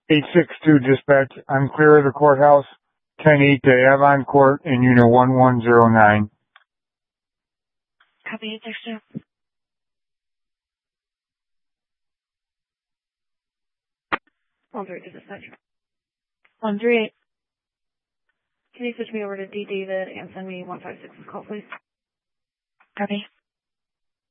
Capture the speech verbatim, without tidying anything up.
eight six two dispatch. I'm clear of the courthouse. ten eight to Avon Court in unit one one zero nine. Copy eight six two. One three to dispatch. One three eight. Can you switch me over to D David and send me one five six call, please? Copy.